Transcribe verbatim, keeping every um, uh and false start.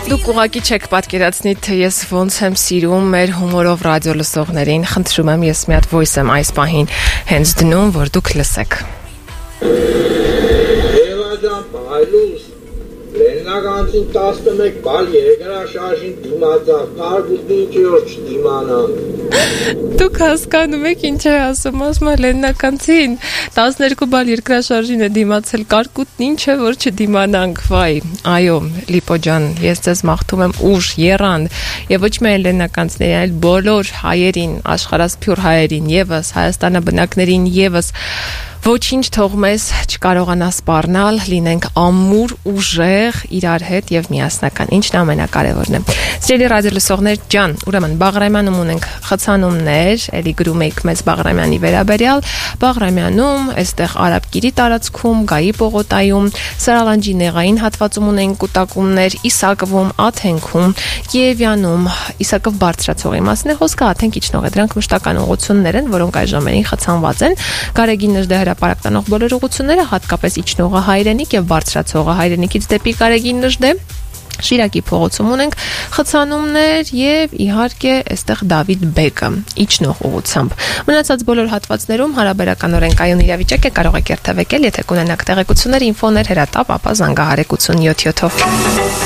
Դուք ուղղակի չեք պատկերացնի, թե ես ոնց եմ սիրում մեր հումորով ռադիո լսողներին, խնդրում եմ, ես մի հատ voice եմ այս պահին հենց դնում, որ դուք լսեք։ Եվաջան, պայլուս, լեննականցին տասնմեկ բալ երկրաշարժին դիմացավ, կարգուտնին չյոր չդիմանան։ Դուք հասկանում եք ինչ է ասում, ասում է լեննականցին տասներկու բալ երկրաշարժին է դիմացել, կարգուտնին չէ, որ չդիմանանք, վայ, այո, Լիպո ջան, ես ձեզ մաղթում եմ ուժ, եռանդ, եւ ոչ միայն լեննականցներին, այլ բոլոր հայերին, աշխարհասփյուր հայերին եւս, Հայաստանը բնակներին եւս ոչինչ թող մեզ չկարողանա սպառնալ, լինենք ամուր, ուժեղ իրար հետ եւ միասնական, ինչն ամենակարևորն է։ Սիրելի ռադիոլսողներ ջան, ուրեմն Բաղրամյանում ունենք խցանումներ, էլի գրում եք մեծ Բաղրամյանի վերաբերյալ, Բաղրամյանում, այստեղ Արաբկիրի տարածքում, Գայի պողոտայում, Սարալանջի նեղային հատվածում ունենք կուտակումներ, Իսակովում, Աթենքում, Կիևյանում, Իսակով բարձրացողի մասին է խոսքը, Աթենք իջնող է, դրանք մշտական ուղղություններ են, որոնք այս ժամերին խցանված են, Գարեգին Նժդեհ Պարակտանող բոլոր ուղղությունները, հատկապես իջնողը հայրենիք եւ բարձրացողը հայրենիքից դեպի Գարեգին Նժդեհ, Շիրակի փողոցում ունենք խցանումներ եւ իհարկե այստեղ Դավիթ բեկը իջնող ուղղությամբ։ Մնացած բոլոր հատվածներում հարաբերականորեն կայուն իրավիճակ է, կարող եք երթևեկել, եթե կունենաք տեղեկություններ, ինֆոներ, հրատապ, ապա զանգահարեք ութ յոթ յոթով։